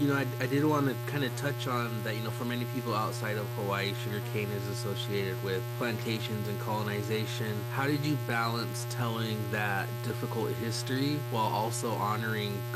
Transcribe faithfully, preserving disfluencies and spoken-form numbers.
You know, I, I did want to kind of touch on that, you know, for many people outside of Hawaii, sugarcane is associated with plantations and colonization. How did you balance telling that difficult history while also honoring